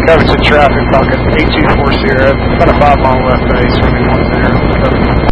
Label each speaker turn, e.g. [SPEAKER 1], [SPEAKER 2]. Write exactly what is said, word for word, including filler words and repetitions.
[SPEAKER 1] Covington traffic, talking eight two four zero, about a five mile left base, twenty-one there.